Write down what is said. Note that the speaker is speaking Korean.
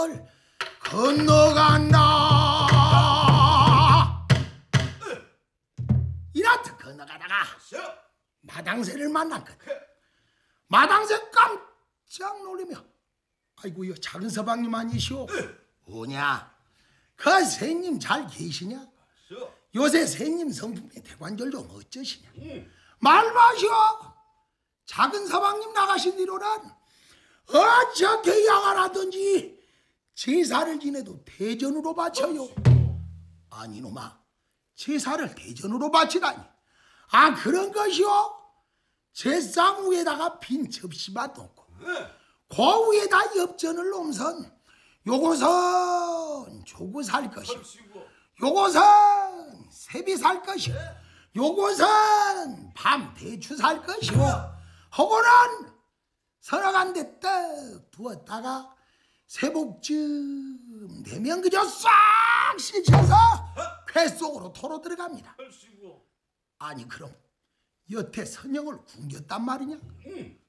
세복을 건너간다. 이렇듯 건너가다가 마당새를 만났거든. 마당새 깜짝 놀리며 아이고요, 작은 서방님 아니시오? 뭐냐? 그 새님 잘 계시냐? 요새 새님 성품의 대관절 좀 어쩌시냐? 말 마시오. 작은 서방님 나가신 뒤로는 어떻게 양아라든지 제사를 지내도 대전으로 바쳐요. 아니 놈아, 제사를 대전으로 바치다니. 아, 그런 것이요? 제상 위에다가 빈 접시만 놓고 그 위에다 엽전을 놓으선 요것은 조구 살 것이요, 요것은 새비 살 것이요, 요것은 밤 대추 살 것이요 하고는 서너 간데 떡 두었다가 새복쯤 되면 그저 싹 씻혀서 쾌 속으로 토로 들어갑니다. 아니 그럼 여태 선영을 굶겼단 말이냐?